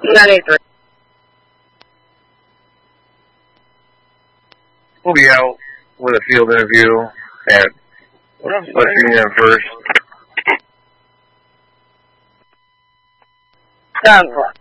93. We'll be out with a field interview at Western Union first. 7-4.